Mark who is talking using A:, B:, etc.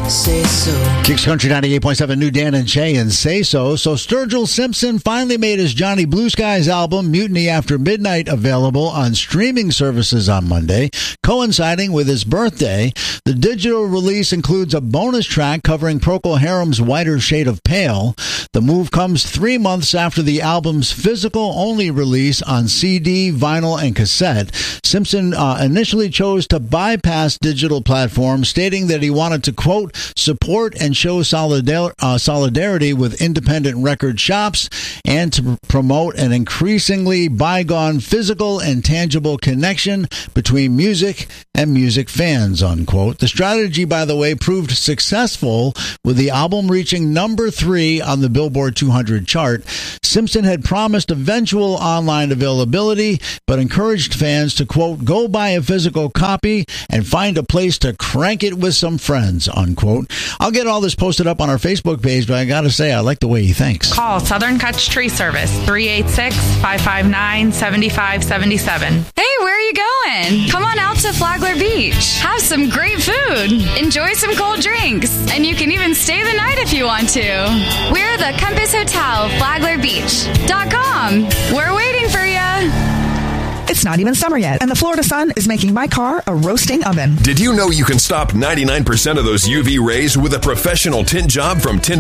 A: Say so.
B: Kicks Country 98.7, New Dan and Shay and Say So. So Sturgill Simpson finally made his Johnny Blue Skies album, Mutiny After Midnight, available on streaming services on Monday, coinciding with his birthday. The digital release includes a bonus track covering Procol Harum's Whiter Shade of Pale. The move comes 3 months after the album's physical-only release on CD, vinyl, and cassette. Simpson initially chose to bypass digital platforms, stating that he wanted to, quote, support and show solidarity with independent record shops and to promote an increasingly bygone physical and tangible connection between music and music fans, unquote. The strategy, by the way, proved successful, with the album reaching number 3 on the Billboard 200 chart. Simpson had promised eventual online availability, but encouraged fans to, quote, go buy a physical copy and find a place to crank it with some friends, unquote. I'll get all this posted up on our Facebook page, but I gotta say, I like the way he thinks.
C: Call Southern Cuts Tree Service, 386-559-7577.
D: Hey, where are you going? Come on out to Flagler Beach. Have some great food. Enjoy some cold drinks. And you can even stay the night if you want to. We're the Compass Hotel, FlaglerBeach.com. We're waiting for you.
E: It's not even summer yet, and the Florida sun is making my car a roasting oven.
F: Did you know you can stop 99% of those UV rays with a professional tint job from Tint